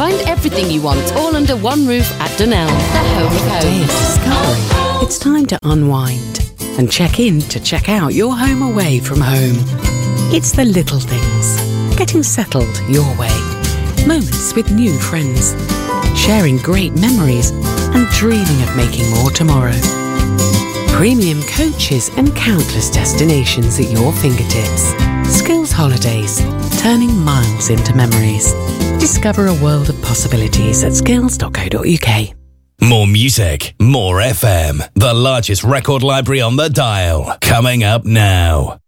Find everything you want all under one roof at Dunelm, the home of Day of home. discovery. It's time to unwind and check in to check out your home away from home. It's the little things. Getting settled your way. Moments with new friends. Sharing great memories and dreaming of making more tomorrow. Premium coaches and countless destinations at your fingertips. Skills Holidays, turning miles into memories. Discover a world of possibilities at skills.co.uk. More music, more FM. The largest record library on the dial. Coming up now.